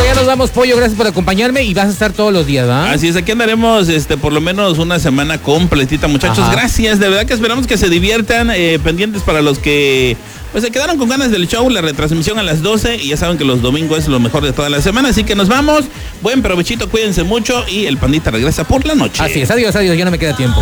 ya nos vamos, Pollo. Gracias por acompañarme y vas a estar todos los días, ¿verdad? Así es, aquí andaremos por lo menos una semana completita, muchachos. Ajá. Gracias, de verdad que esperamos que se diviertan, pendientes para los que pues se quedaron con ganas del show, la retransmisión a las 12 y ya saben que los domingos es lo mejor de toda la semana, así que nos vamos. Buen provechito, cuídense mucho y el Pandita regresa por la noche. Así es, adiós, ya no me queda tiempo.